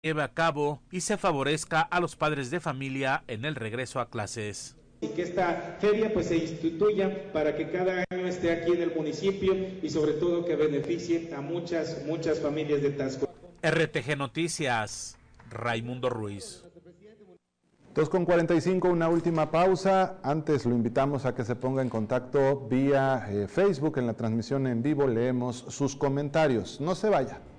lleve a cabo y se favorezca a los padres de familia en el regreso a clases. Y que esta feria pues se instituya para que cada año esté aquí en el municipio y sobre todo que beneficie a muchas familias de Taxco. RTG Noticias, Raimundo Ruiz. 2:45, una última pausa. Antes lo invitamos a que se ponga en contacto vía Facebook en la transmisión en vivo. Leemos sus comentarios. No se vaya.